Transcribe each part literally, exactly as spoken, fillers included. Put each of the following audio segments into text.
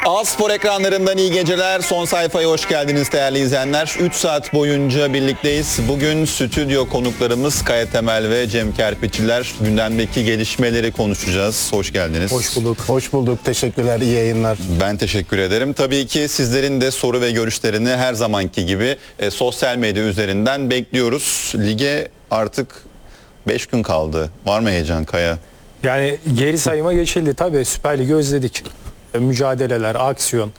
A Spor ekranlarından iyi geceler. Son sayfaya hoş geldiniz değerli izleyenler. üç saat boyunca birlikteyiz. Bugün stüdyo konuklarımız Kaya Temel ve Cem Kerpiçliler. Gündemdeki gelişmeleri konuşacağız. Hoş geldiniz. Hoş bulduk. Hoş bulduk. Teşekkürler. İyi yayınlar. Ben teşekkür ederim. Tabii ki sizlerin de soru ve görüşlerini her zamanki gibi e, sosyal medya üzerinden bekliyoruz. Lige artık beş gün kaldı. Var mı heyecan Kaya? Yani geri sayıma geçildi. Tabii Süper Lig'i özledik. E, mücadeleler, aksiyon.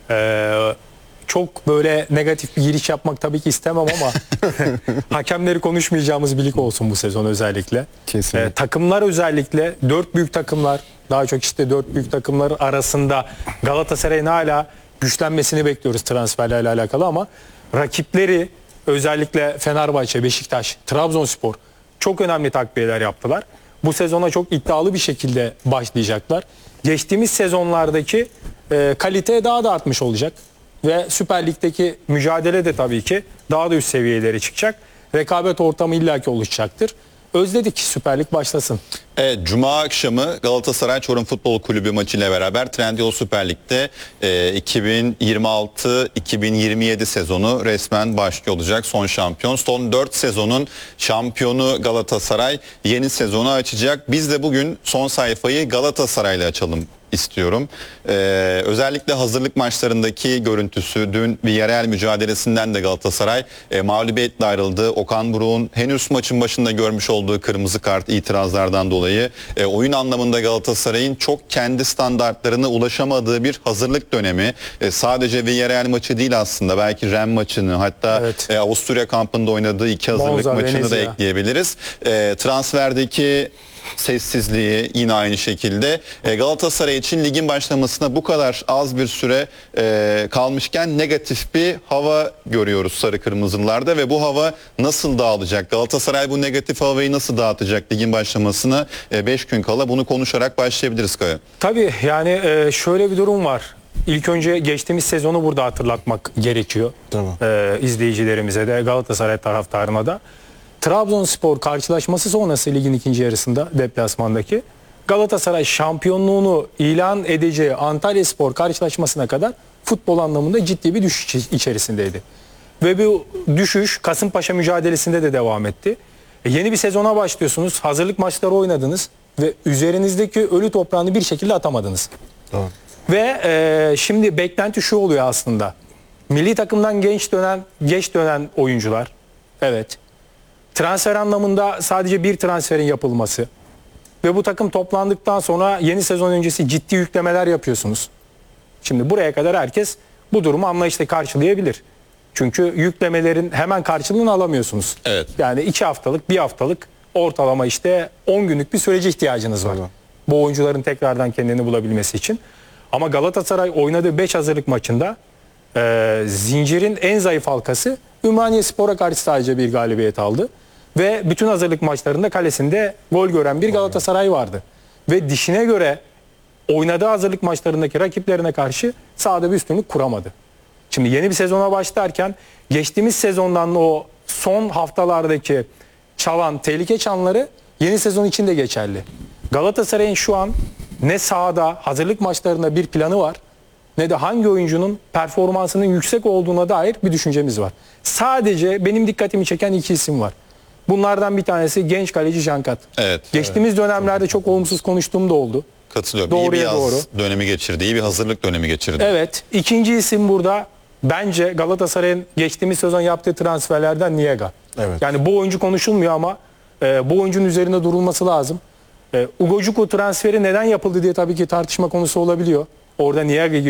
E, çok böyle negatif bir giriş yapmak tabii ki istemem ama hakemleri konuşmayacağımız bir lig olsun bu sezon özellikle. Kesinlikle. E, takımlar özellikle dört büyük takımlar, daha çok işte dört büyük takımlar arasında Galatasaray'ın hala güçlenmesini bekliyoruz transferlerle alakalı ama rakipleri özellikle Fenerbahçe, Beşiktaş, Trabzonspor çok önemli takviyeler yaptılar. Bu sezona çok iddialı bir şekilde başlayacaklar. Geçtiğimiz sezonlardaki e, kalite daha da artmış olacak. Ve Süper Lig'deki mücadele de tabii ki daha da üst seviyelere çıkacak. Rekabet ortamı illaki oluşacaktır. Özledik Süper Lig başlasın. Evet, Cuma akşamı Galatasaray Çorum Futbol Kulübü maçıyla beraber Trendyol Süper Lig'de e, iki bin yirmi altı iki bin yirmi yedi sezonu resmen başlıyor olacak. Son şampiyon. Son dört sezonun şampiyonu Galatasaray yeni sezonu açacak. Biz de bugün son sayfayı Galatasaray'la açalım istiyorum. Ee, özellikle hazırlık maçlarındaki görüntüsü, dün Villarreal mücadelesinden de Galatasaray e, mağlubiyetle ayrıldı. Okan Buruk'un henüz maçın başında görmüş olduğu kırmızı kart itirazlardan dolayı e, oyun anlamında Galatasaray'ın çok kendi standartlarına ulaşamadığı bir hazırlık dönemi. E, sadece Villarreal maçı değil aslında, belki Rennes maçını, hatta Evet. e, Avusturya kampında oynadığı iki hazırlık Monza, maçını Venezia da ekleyebiliriz. E, transferdeki sessizliği yine aynı şekilde. E, Galatasaray için ligin başlamasına bu kadar az bir süre e, kalmışken negatif bir hava görüyoruz sarı kırmızılarda ve bu hava nasıl dağılacak? Galatasaray bu negatif havayı nasıl dağıtacak ligin başlamasına beş gün kala? Bunu konuşarak başlayabiliriz Kaya. Tabii yani e, şöyle bir durum var. İlk önce geçtiğimiz sezonu burada hatırlatmak gerekiyor. Tamam. E, izleyicilerimize de Galatasaray taraftarına da. Trabzonspor karşılaşması sonrası ligin ikinci yarısında deplasmandaki Galatasaray şampiyonluğunu ilan edeceği Antalyaspor karşılaşmasına kadar futbol anlamında ciddi bir düşüş içerisindeydi. Ve bu düşüş Kasımpaşa mücadelesinde de devam etti. E yeni bir sezona başlıyorsunuz. Hazırlık maçları oynadınız ve üzerinizdeki ölü toprağını bir şekilde atamadınız. Tamam. Ve e, şimdi beklenti şu oluyor aslında. Milli takımdan genç dönen, geç dönen oyuncular. Evet. Transfer anlamında sadece bir transferin yapılması ve bu takım toplandıktan sonra yeni sezon öncesi ciddi yüklemeler yapıyorsunuz. Şimdi buraya kadar herkes bu durumu anlayışla karşılayabilir. Çünkü yüklemelerin hemen karşılığını alamıyorsunuz. Evet. Yani iki haftalık, bir haftalık ortalama işte on günlük bir sürece ihtiyacınız var. Tamam. Bu oyuncuların tekrardan kendini bulabilmesi için. Ama Galatasaray oynadığı beş hazırlık maçında e, zincirin en zayıf halkası Ümraniyespor'a karşı sadece bir galibiyet aldı. Ve bütün hazırlık maçlarında kalesinde gol gören bir Galatasaray vardı. Ve dişine göre oynadığı hazırlık maçlarındaki rakiplerine karşı sahada bir üstünlük kuramadı. Şimdi yeni bir sezona başlarken geçtiğimiz sezondan o son haftalardaki çalan tehlike çanları yeni sezon için de geçerli. Galatasaray'ın şu an ne sahada hazırlık maçlarında bir planı var ne de hangi oyuncunun performansının yüksek olduğuna dair bir düşüncemiz var. Sadece benim dikkatimi çeken iki isim var. Bunlardan bir tanesi genç kaleci Jankat. Evet. Geçtiğimiz evet. dönemlerde çok olumsuz konuştuğum da oldu. Katılıyorum. Doğruya iyi bir yaz doğru. dönemi geçirdi. İyi bir hazırlık dönemi geçirdi. Evet. İkinci isim burada bence Galatasaray'ın geçtiğimiz sezon yaptığı transferlerden Niega. Evet. Yani bu oyuncu konuşulmuyor ama e, bu oyuncunun üzerinde durulması lazım. E, Ugochukwu transferi neden yapıldı diye tabii ki tartışma konusu olabiliyor. Orada Niega